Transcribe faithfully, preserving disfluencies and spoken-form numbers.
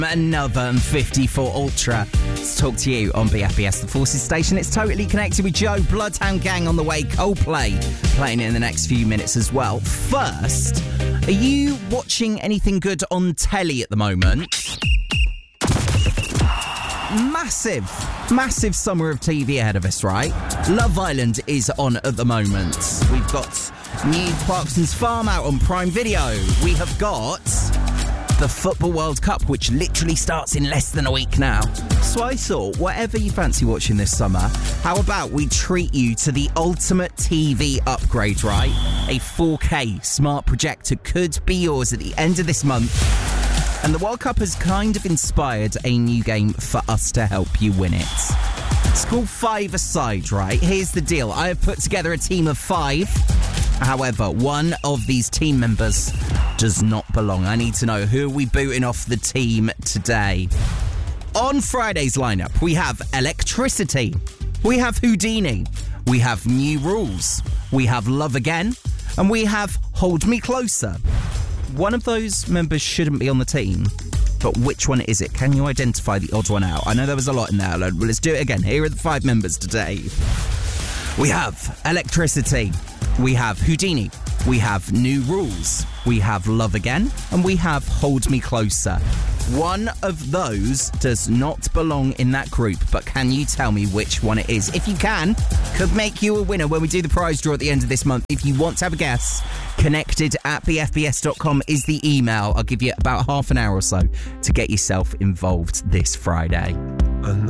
Another fifty-four Ultra to talk to you on B F B S, the Forces station. It's Totally Connected with Joe, Bloodhound Gang on the way, Coldplay playing in the next few minutes as well. First, are you watching anything good on telly at the moment? Massive, massive summer of T V ahead of us, right? Love Island is on at the moment. We've got new Clarkson's Farm out on Prime Video. We have got the Football World Cup, which literally starts in less than a week now. So I thought, whatever you fancy watching this summer, how about we treat you to the ultimate T V upgrade, right? A four K smart projector could be yours at the end of this month. And the World Cup has kind of inspired a new game for us to help you win it. It's called Five-A-Side, right? Here's the deal. I have put together a team of five. However, one of these team members does not belong. I need to know, who are we booting off the team today? On Friday's lineup, we have Electricity. We have Houdini. We have New Rules. We have Love Again. And we have Hold Me Closer. One of those members shouldn't be on the team, but which one is it? Can you identify the odd one out? I know there was a lot in there. Well, let's do it again. Here are the five members today. We have Electricity. We have Houdini. We have New Rules. We have Love Again. And we have Hold Me Closer. One of those does not belong in that group, but can you tell me which one it is? If you can, could make you a winner when we do the prize draw at the end of this month. If you want to have a guess, connected at b f b s dot com is the email. I'll give you about half an hour or so to get yourself involved this Friday.